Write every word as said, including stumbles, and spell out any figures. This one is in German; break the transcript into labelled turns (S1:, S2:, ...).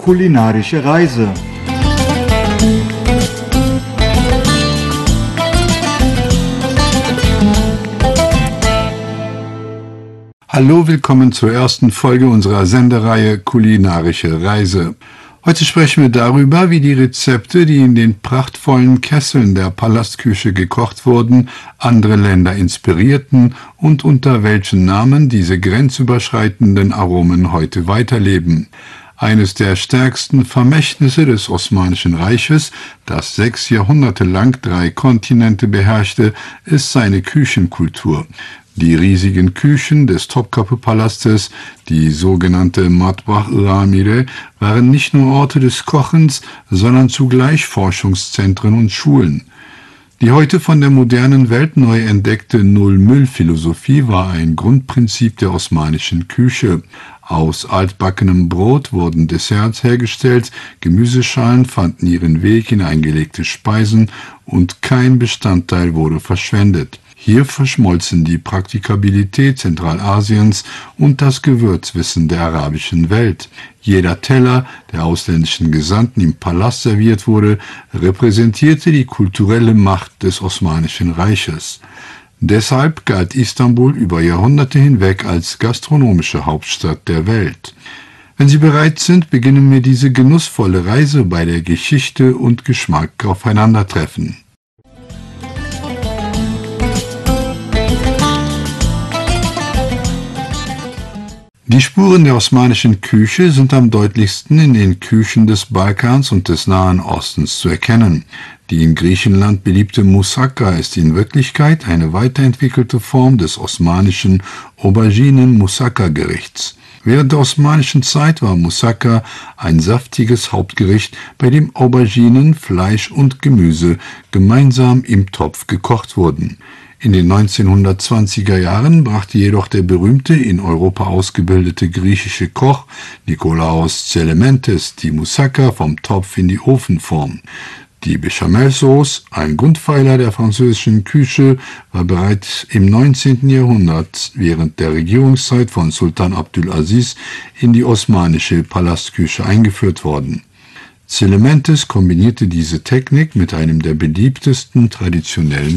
S1: kulinarische Reise.
S2: Hallo, willkommen zur ersten Folge unserer Sendereihe Kulinarische Reise. Heute sprechen wir darüber, wie die Rezepte, die in den prachtvollen Kesseln der Palastküche gekocht wurden, andere Länder inspirierten und unter welchen Namen diese grenzüberschreitenden Aromen heute weiterleben. Eines der stärksten Vermächtnisse des Osmanischen Reiches, das sechs Jahrhunderte lang drei Kontinente beherrschte, ist seine Küchenkultur. Die riesigen Küchen des Topkapı-Palastes, die sogenannte Matbah-ı Amire, waren nicht nur Orte des Kochens, sondern zugleich Forschungszentren und Schulen. Die heute von der modernen Welt neu entdeckte Null-Müll-Philosophie war ein Grundprinzip der osmanischen Küche. Aus altbackenem Brot wurden Desserts hergestellt, Gemüseschalen fanden ihren Weg in eingelegte Speisen und kein Bestandteil wurde verschwendet. Hier verschmolzen die Praktikabilität Zentralasiens und das Gewürzwissen der arabischen Welt. Jeder Teller, der ausländischen Gesandten im Palast serviert wurde, repräsentierte die kulturelle Macht des Osmanischen Reiches. Deshalb galt Istanbul über Jahrhunderte hinweg als gastronomische Hauptstadt der Welt. Wenn Sie bereit sind, beginnen wir diese genussvolle Reise, bei der Geschichte und Geschmack aufeinandertreffen. Die Spuren der osmanischen Küche sind am deutlichsten in den Küchen des Balkans und des Nahen Ostens zu erkennen. Die in Griechenland beliebte Moussaka ist in Wirklichkeit eine weiterentwickelte Form des osmanischen Auberginen-Moussaka-Gerichts. Während der osmanischen Zeit war Moussaka ein saftiges Hauptgericht, bei dem Auberginen, Fleisch und Gemüse gemeinsam im Topf gekocht wurden. In den neunzehnhundertzwanziger Jahren brachte jedoch der berühmte, in Europa ausgebildete griechische Koch Nikolaos Tselementes die Moussaka vom Topf in die Ofenform. Die Bechamelsauce, ein Grundpfeiler der französischen Küche, war bereits im neunzehnten Jahrhundert während der Regierungszeit von Sultan Abdülaziz in die osmanische Palastküche eingeführt worden. Tselementes kombinierte diese Technik mit einem der beliebtesten traditionellen